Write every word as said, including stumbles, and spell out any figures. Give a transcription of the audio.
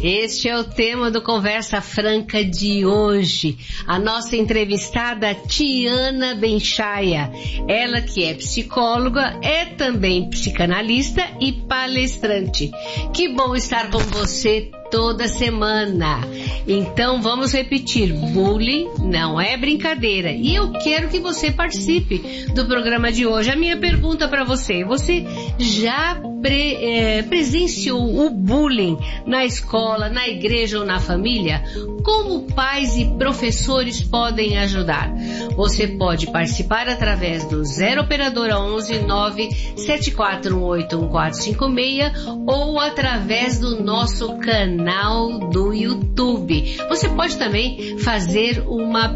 Este é o tema do Conversa Franca de hoje. A nossa entrevistada Tiana Benchaia, ela que é psicóloga, é também psicanalista e palestrante. Que bom estar com você toda semana. Então vamos repetir, bullying não é brincadeira. E eu quero que você participe do programa de hoje. A minha pergunta para você, você já pre, é, presenciou o bullying na escola, na igreja ou na família? Como pais e professores podem ajudar? Você pode participar através do zero operadora onze nove sete quatro um oito um quatro cinco seis ou através do nosso canal do YouTube. Você pode também fazer uma